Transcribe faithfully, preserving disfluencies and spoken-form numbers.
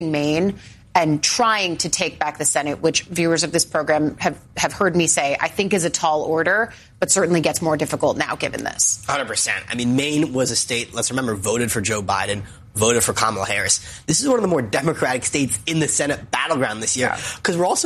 Maine and trying to take back the Senate, which viewers of this program have, have heard me say, I think is a tall order, but certainly gets more difficult now given this. one hundred percent. I mean, Maine was a state, let's remember, voted for Joe Biden, voted for Kamala Harris. This is one of the more Democratic states in the Senate battleground this year because we're also